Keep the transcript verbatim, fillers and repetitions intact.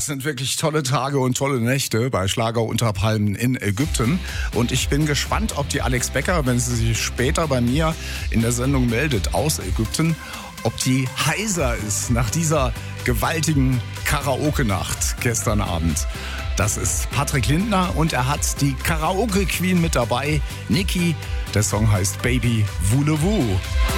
sind wirklich tolle Tage und tolle Nächte bei Schlager unter Palmen in Ägypten. Und ich bin gespannt, ob die Alex Becker, wenn sie sich später bei mir in der Sendung meldet aus Ägypten, ob die heiser ist nach dieser gewaltigen Karaoke-Nacht gestern Abend. Das ist Patrick Lindner und er hat die Karaoke-Queen mit dabei, Niki. Der Song heißt Baby Voulez-vous.